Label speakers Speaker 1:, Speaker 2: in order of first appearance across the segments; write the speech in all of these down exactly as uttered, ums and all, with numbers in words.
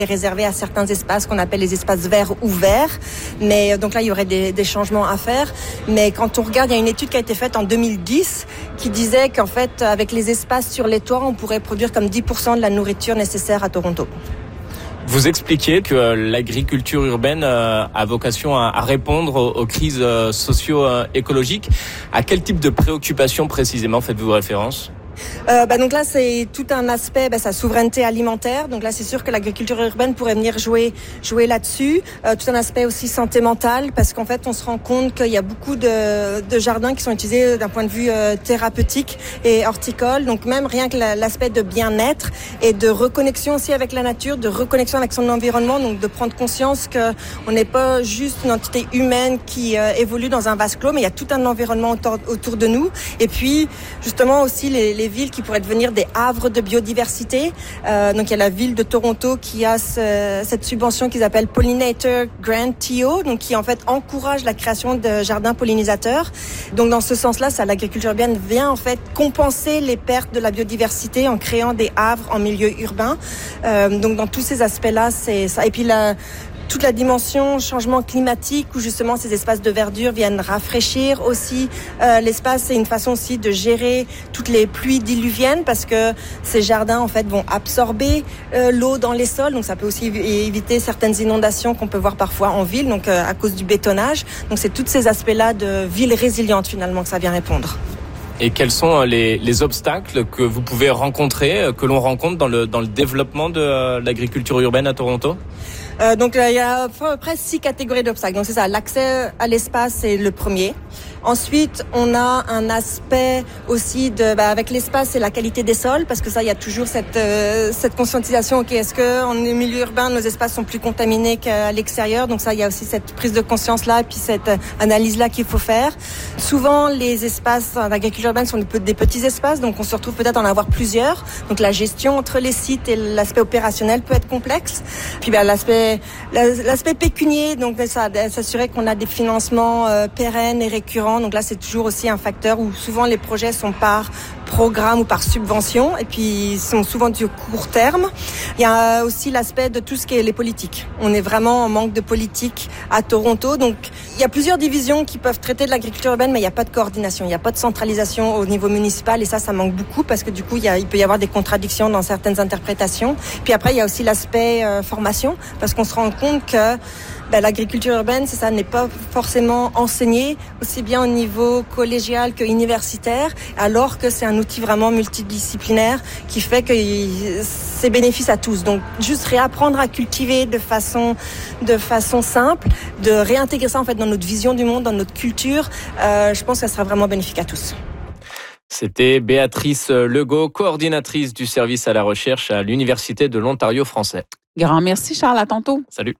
Speaker 1: réservé à certains espaces qu'on appelle les espaces verts ouverts. Mais donc là, il y aurait des, des changements à faire. Mais quand on regarde, il y a une étude qui a été faite en deux mille dix qui disait qu'en fait, avec les espaces sur les toits, on pourrait produire comme dix pour cent de la nourriture nécessaire à Toronto.
Speaker 2: Vous expliquez que l'agriculture urbaine a vocation à répondre aux crises socio-écologiques. À quel type de préoccupation précisément faites-vous référence ?
Speaker 1: Euh, bah donc là, c'est tout un aspect, bah, sa souveraineté alimentaire. Donc là, c'est sûr que l'agriculture urbaine pourrait venir jouer jouer là-dessus. Euh, tout un aspect aussi santé mentale, parce qu'en fait, on se rend compte qu'il y a beaucoup de, de jardins qui sont utilisés d'un point de vue euh, thérapeutique et horticole. Donc même rien que la, l'aspect de bien-être et de reconnexion aussi avec la nature, de reconnexion avec son environnement. Donc de prendre conscience que on n'est pas juste une entité humaine qui euh, évolue dans un vase clos, mais il y a tout un environnement autour, autour de nous. Et puis justement aussi les, les villes qui pourraient devenir des havres de biodiversité. Euh, donc il y a la ville de Toronto qui a ce, cette subvention qu'ils appellent Pollinator Grant T O, donc qui en fait encourage la création de jardins pollinisateurs. Donc dans ce sens-là, ça, l'agriculture urbaine vient en fait compenser les pertes de la biodiversité en créant des havres en milieu urbain. Euh, donc dans tous ces aspects-là, c'est ça. Et puis la toute la dimension changement climatique où justement ces espaces de verdure viennent rafraîchir aussi euh, l'espace. C'est une façon aussi de gérer toutes les pluies diluviennes parce que ces jardins en fait vont absorber euh, l'eau dans les sols, donc ça peut aussi éviter certaines inondations qu'on peut voir parfois en ville, donc euh, à cause du bétonnage. Donc c'est tous ces aspects-là de ville résiliente finalement que ça vient répondre.
Speaker 2: Et quels sont les, les obstacles que vous pouvez rencontrer, que l'on rencontre dans le, dans le développement de l'agriculture urbaine à Toronto ?
Speaker 1: Euh, donc il y a à peu près six catégories d'obstacles. Donc c'est ça, l'accès à l'espace c'est le premier. Ensuite, on a un aspect aussi de, bah, avec l'espace, c'est la qualité des sols, parce que ça, il y a toujours cette euh, cette conscientisation. Ok, est-ce que en milieu urbain, nos espaces sont plus contaminés qu'à l'extérieur? Donc ça, il y a aussi cette prise de conscience là, et puis cette analyse là qu'il faut faire. Souvent, les espaces d'agriculture urbaine sont des petits espaces, donc on se retrouve peut-être à en avoir plusieurs. Donc la gestion entre les sites et l'aspect opérationnel peut être complexe. Puis bah, l'aspect l'aspect pécunier, donc ça, s'assurer qu'on a des financements euh, pérennes et récurrents. Donc là, c'est toujours aussi un facteur où souvent les projets sont par programme ou par subvention et puis sont souvent du court terme. Il y a aussi l'aspect de tout ce qui est les politiques. On est vraiment en manque de politique à Toronto. Donc, il y a plusieurs divisions qui peuvent traiter de l'agriculture urbaine, mais il n'y a pas de coordination. Il n'y a pas de centralisation au niveau municipal et ça, ça manque beaucoup parce que du coup, il, y a, il peut y avoir des contradictions dans certaines interprétations. Puis après, il y a aussi l'aspect euh, formation parce qu'on se rend compte que ben, l'agriculture urbaine, c'est ça, n'est pas forcément enseignée aussi bien au niveau collégial que universitaire, alors que c'est un outil vraiment multidisciplinaire qui fait que c'est bénéfice à tous. Donc, juste réapprendre à cultiver de façon, de façon simple, de réintégrer ça en fait dans notre vision du monde, dans notre culture, euh, je pense que ça sera vraiment bénéfique à tous.
Speaker 2: C'était Béatrice Legault, coordinatrice du service à la recherche à l'Université de l'Ontario français.
Speaker 3: Grand merci, Charles. À tantôt.
Speaker 2: Salut.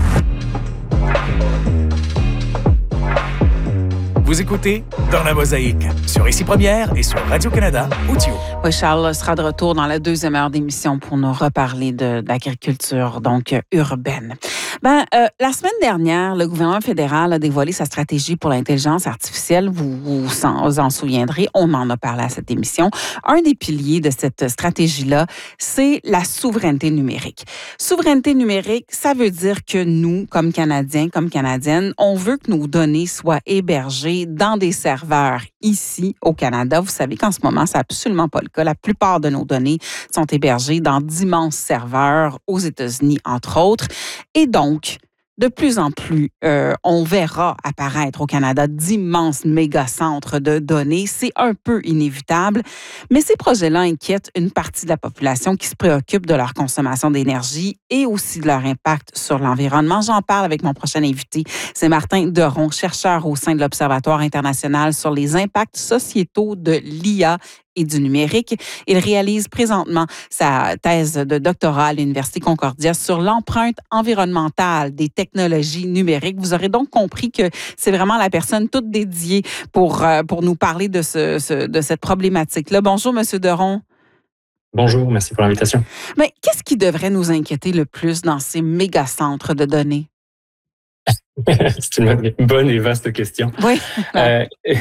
Speaker 4: Vous écoutez Dans la Mosaïque sur Ici Première et sur Radio-Canada Audio.
Speaker 3: Oui, Charles sera de retour dans la deuxième heure d'émission pour nous reparler de, d'agriculture, donc urbaine. Ben, euh, la semaine dernière, le gouvernement fédéral a dévoilé sa stratégie pour l'intelligence artificielle. Vous vous en, vous en souviendrez, on en a parlé à cette émission. Un des piliers de cette stratégie-là, c'est la souveraineté numérique. Souveraineté numérique, ça veut dire que nous, comme Canadiens, comme Canadiennes, on veut que nos données soient hébergées dans des serveurs ici au Canada. Vous savez qu'en ce moment, c'est absolument pas le cas. La plupart de nos données sont hébergées dans d'immenses serveurs aux États-Unis, entre autres. Et donc, de plus en plus, euh, on verra apparaître au Canada d'immenses méga-centres de données. C'est un peu inévitable, mais ces projets-là inquiètent une partie de la population qui se préoccupe de leur consommation d'énergie et aussi de leur impact sur l'environnement. J'en parle avec mon prochain invité. C'est Martin Deron, chercheur au sein de l'Observatoire international sur les impacts sociétaux de l'I A et du numérique. Il réalise présentement sa thèse de doctorat à l'Université Concordia sur l'empreinte environnementale des technologies numériques. Vous aurez donc compris que c'est vraiment la personne toute dédiée pour, pour nous parler de, ce, ce, de cette problématique-là. Bonjour, Monsieur Deron.
Speaker 5: Bonjour, merci pour l'invitation.
Speaker 3: Mais qu'est-ce qui devrait nous inquiéter le plus dans ces méga-centres de données?
Speaker 5: C'est une bonne et vaste question.
Speaker 3: Oui.
Speaker 5: Euh,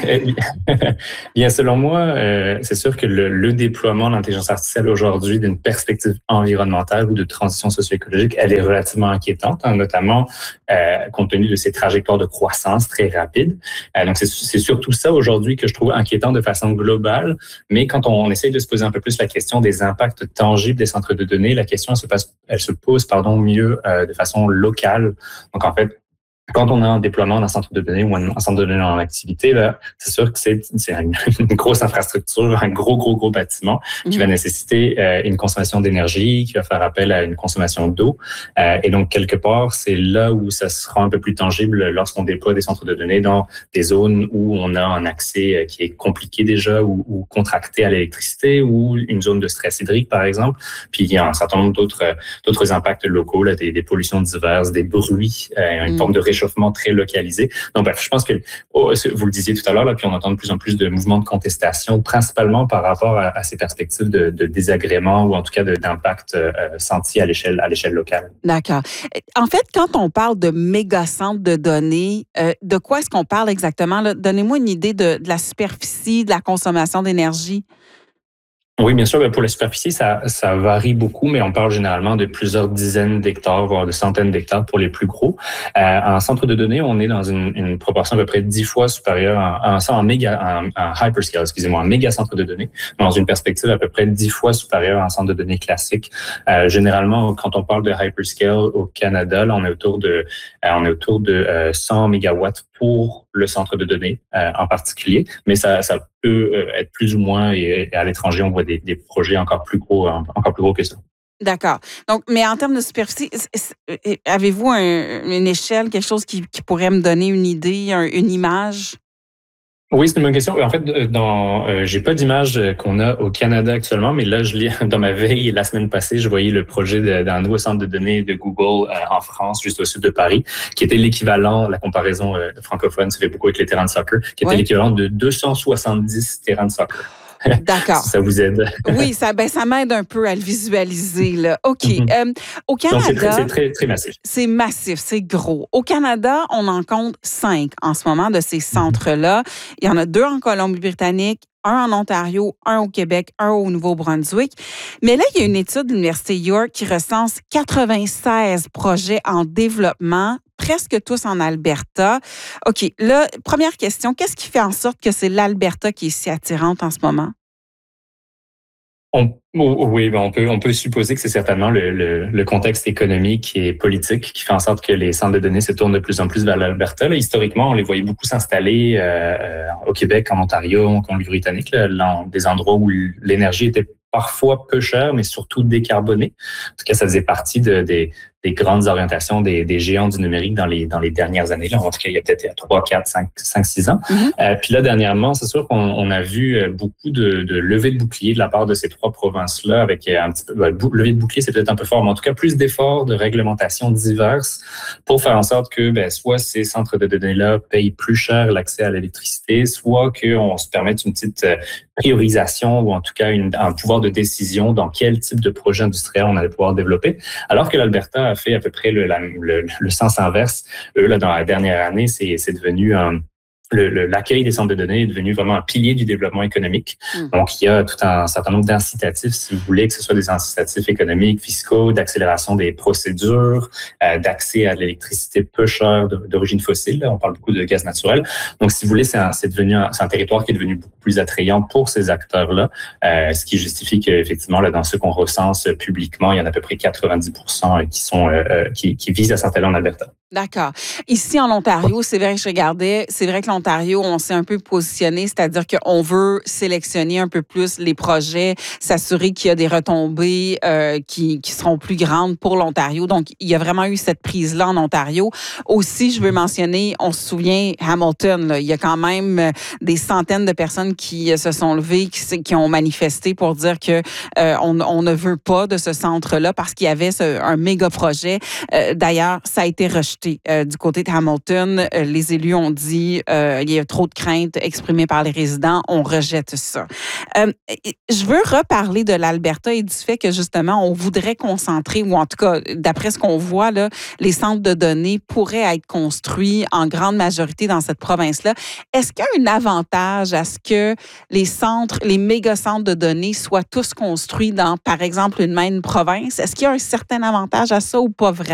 Speaker 5: bien, selon moi, euh, c'est sûr que le, le déploiement de l'intelligence artificielle aujourd'hui d'une perspective environnementale ou de transition socio-écologique, elle est relativement inquiétante, hein, notamment euh, compte tenu de ces trajectoires de croissance très rapides. Euh, donc, c'est, c'est surtout ça aujourd'hui que je trouve inquiétant de façon globale. Mais quand on, on essaye de se poser un peu plus la question des impacts tangibles des centres de données, la question elle se, passe, elle se pose pardon, mieux euh, de façon locale. Donc, en fait, quand on a un déploiement d'un centre de données ou un centre de données en activité, là, c'est sûr que c'est, c'est une, une grosse infrastructure, un gros, gros, gros bâtiment qui mmh. va nécessiter euh, une consommation d'énergie, qui va faire appel à une consommation d'eau. Euh, et donc, quelque part, c'est là où ça sera un peu plus tangible lorsqu'on déploie des centres de données dans des zones où on a un accès qui est compliqué déjà ou, ou contracté à l'électricité ou une zone de stress hydrique, par exemple. Puis, il y a un certain nombre d'autres, d'autres impacts locaux, là, des, des pollutions diverses, des bruits, euh, une mmh. forme de réchauffement très localisé. Donc, bref, je pense que, oh, vous le disiez tout à l'heure, là, puis on entend de plus en plus de mouvements de contestation, principalement par rapport à, à ces perspectives de, de désagrément ou en tout cas de, d'impact euh, senti à l'échelle, à l'échelle locale.
Speaker 3: D'accord. En fait, quand on parle de méga centres de données, euh, de quoi est-ce qu'on parle exactement? Là? Donnez-moi une idée de, de la superficie, de la consommation d'énergie.
Speaker 5: Oui, bien sûr. Pour la superficie, ça, ça varie beaucoup, mais on parle généralement de plusieurs dizaines d'hectares, voire de centaines d'hectares pour les plus gros. Euh, en centre de données, on est dans une, une proportion à peu près dix fois supérieure en, en, en méga, en, en hyperscale, excusez-moi, en méga centre de données, dans une perspective à peu près dix fois supérieure en centre de données classique. Euh, généralement, quand on parle de hyperscale au Canada, là, on est autour de, euh, on est autour de euh, cent mégawatts pour le centre de données euh, en particulier, mais ça, ça peut être plus ou moins, et à l'étranger, on voit des, des projets encore plus gros, encore plus gros que ça.
Speaker 3: D'accord. Donc, mais en termes de superficie, avez-vous un, une échelle, quelque chose qui, qui pourrait me donner une idée, un, une image?
Speaker 5: Oui, c'est une bonne question. En fait, dans, euh, j'ai pas d'image qu'on a au Canada actuellement, mais là, je lis dans ma veille la semaine passée, je voyais le projet de, d'un nouveau centre de données de Google euh, en France, juste au sud de Paris, qui était l'équivalent, la comparaison euh, francophone, ça fait beaucoup avec les terrains de soccer, qui était ouais. l'équivalent de deux cent soixante-dix terrains de soccer.
Speaker 3: D'accord.
Speaker 5: Si ça vous aide.
Speaker 3: Oui, ça, ben, ça m'aide un peu à le visualiser. Là. OK. Mm-hmm. Euh, au Canada...
Speaker 5: Donc, c'est très, c'est très, très massif.
Speaker 3: C'est massif, c'est gros. Au Canada, on en compte cinq en ce moment de ces centres-là. Il y en a deux en Colombie-Britannique, un en Ontario, un au Québec, un au Nouveau-Brunswick. Mais là, il y a une étude de l'Université York qui recense quatre-vingt-seize projets en développement, presque tous en Alberta. OK, là, première question, qu'est-ce qui fait en sorte que c'est l'Alberta qui est si attirante en ce moment?
Speaker 5: On, oui, on peut, on peut supposer que c'est certainement le, le, le contexte économique et politique qui fait en sorte que les centres de données se tournent de plus en plus vers l'Alberta. Là, historiquement, on les voyait beaucoup s'installer euh, au Québec, en Ontario, en Colombie-Britannique, là, dans des endroits où l'énergie était parfois peu chère, mais surtout décarbonée. En tout cas, ça faisait partie de, des, des grandes orientations des, des géants du numérique dans les, dans les dernières années. Là. En tout cas, il y a peut-être trois, quatre, cinq, six ans. Mm-hmm. Euh, puis là, dernièrement, c'est sûr qu'on on a vu beaucoup de, de levées de boucliers de la part de ces trois provinces-là, avec un petit peu, ben, levée de boucliers, c'est peut-être un peu fort, mais en tout cas, plus d'efforts de réglementation diverses pour faire en sorte que ben, soit ces centres de données-là payent plus cher l'accès à l'électricité, soit qu'on se permette une petite priorisation ou en tout cas une, un pouvoir de décision dans quel type de projet industriel on allait pouvoir développer. Alors que l'Alberta a fait à peu près le, la, le, le sens inverse. Eux, là, dans la dernière année, c'est, c'est devenu un... Le, le, l'accueil des centres de données est devenu vraiment un pilier du développement économique. Mmh. Donc, il y a tout un certain nombre d'incitatifs, si vous voulez, que ce soit des incitatifs économiques, fiscaux, d'accélération des procédures, euh, d'accès à l'électricité peu chère d'origine fossile. Là, on parle beaucoup de gaz naturel. Donc, si vous voulez, c'est, un, c'est devenu un, c'est un territoire qui est devenu beaucoup plus attrayant pour ces acteurs-là, euh, ce qui justifie qu'effectivement, là, dans ceux qu'on recense publiquement, il y en a à peu près quatre-vingt-dix pour cent qui sont euh, qui, qui visent à s'installer en Alberta.
Speaker 3: D'accord. Ici, en Ontario, c'est vrai que je regardais, c'est vrai que l'Ontario, on s'est un peu positionné, c'est-à-dire qu'on veut sélectionner un peu plus les projets, s'assurer qu'il y a des retombées euh, qui, qui seront plus grandes pour l'Ontario. Donc, il y a vraiment eu cette prise-là en Ontario. Aussi, je veux mentionner, on se souvient, Hamilton, là, il y a quand même des centaines de personnes qui se sont levées, qui, qui ont manifesté pour dire que euh, on, on ne veut pas de ce centre-là parce qu'il y avait ce, un méga projet. Euh, d'ailleurs, ça a été rejeté. Euh, du côté de Hamilton, euh, les élus ont dit euh, euh, il y a trop de craintes exprimées par les résidents, on rejette ça. Euh, je veux reparler de l'Alberta et du fait que, justement, on voudrait concentrer, ou en tout cas, d'après ce qu'on voit, là, les centres de données pourraient être construits en grande majorité dans cette province-là. Est-ce qu'il y a un avantage à ce que les centres, les méga-centres de données soient tous construits dans, par exemple, une même province? Est-ce qu'il y a un certain avantage à ça ou pas vraiment?